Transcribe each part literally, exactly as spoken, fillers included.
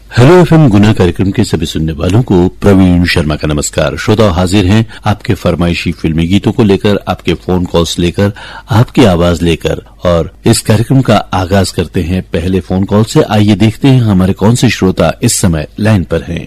Hello FM गुना कार्यक्रम के सभी सुनने वालों को प्रवीण शर्मा का नमस्कार। श्रोता हाजिर हैं आपके फरमाइशी फिल्मी गीतों को लेकर, आपके फोन कॉल्स लेकर, आपकी आवाज लेकर। और इस कार्यक्रम का आगाज करते हैं पहले फोन कॉल से। आइए देखते हैं हमारे कौन से श्रोता इस समय लाइन पर हैं।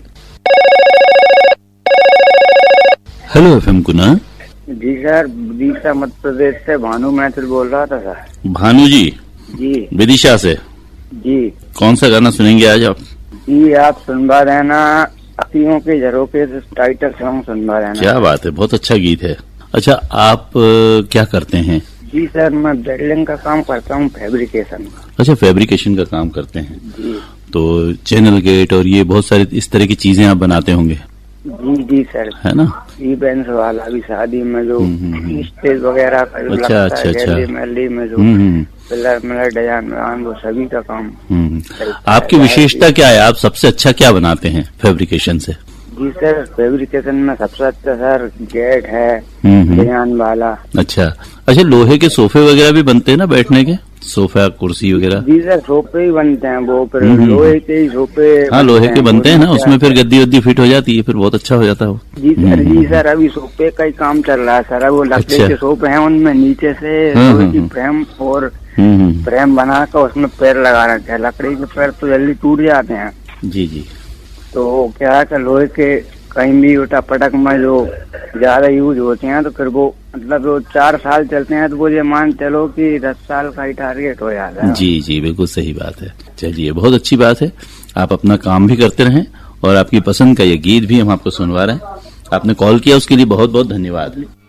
हेलो एफएम गुना। जी सर, विदिशा मध्य प्रदेश से भानु मैथिल बोल रहा था सर। भानु जी जी विदिशा से जी। कौन सा गाना सुनेंगे आज आप? जी आप सुनवा रहना अखियों के झरोखे से टाइटल सॉन्ग सुनवा रहना। क्या बात है, बहुत अच्छा गीत है। अच्छा आप आ, क्या करते हैं? जी सर, मैं बिल्डिंग का काम करता हूँ, फैब्रिकेशन का। अच्छा फैब्रिकेशन का काम करते हैं जी। तो चैनल गेट और ये बहुत सारी इस तरह की चीजें आप बनाते होंगे। जी जी सर, है ना। इवेंट्स वाला भी, शादी में जो स्टेज वगैरह का जो अच्छा, लगता अच्छा, है, अच्छा। गैलरी मेहंदी में जो हम्म पिलर मिलर डिजाइन विजाइन, वो सभी का काम हम्म चलता है। आपकी विशेषता क्या है? आप सबसे अच्छा क्या बनाते हैं फैब्रिकेशन से? जी सर, फैब्रिकेशन में सबसे अच्छा सर गेट है हम्म डिजाइन वाला। अच्छा अच्छा लोहे के सोफे वगैरह भी बनते हैं ना, बैठने के सोफा कुर्सी वगैरह? जी सर, सोफे ही बनते हैं वो, फिर हम्म, लोहे के ही सोफे। हाँ लोहे के बनते हैं ना, वो उसमें फिर गद्दी वद्दी फिट हो जाती है, फिर बहुत अच्छा हो जाता है वो। जी सर जी सर, अभी सोफे का ही काम चल रहा है सर। वो लकड़ी अच्छा। के सोफे हैं, उनमें नीचे से हम्म, लोहे की हम्म, फ्रेम और हम्म फ्रेम बनाकर उसमें पैर लगा रखे हैं। लकड़ी के पैर तो जल्दी टूट जाते हैं, जी जी। तो क्या है कि लोहे के कहीं भी उठा पटक में जो ज्यादा यूज होते हैं तो फिर वो मतलब वो चार साल चलते हैं, तो वो ये मान चलो कि दस साल का ही टारगेट हो जाता है। जी जी बिल्कुल सही बात है। चलिए बहुत अच्छी बात है, आप अपना काम भी करते रहें और आपकी पसंद का ये गीत भी हम आपको सुनवा रहे हैं। आपने कॉल किया उसके लिए बहुत बहुत धन्यवाद।